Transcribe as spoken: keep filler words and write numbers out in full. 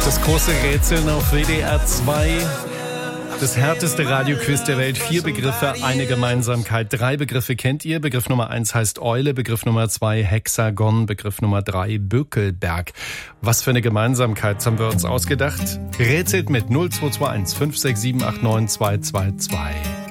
Das große Rätseln auf W D R zwei. Das härteste Radioquiz der Welt. Vier Begriffe, eine Gemeinsamkeit. Drei Begriffe kennt ihr. Begriff Nummer eins heißt Eule, Begriff Nummer zwei Hexagon, Begriff Nummer drei Bökelberg. Was für eine Gemeinsamkeit haben wir uns ausgedacht? Rätselt mit null zwei zwei eins fünf sechs sieben acht neun zwei zwei zwei.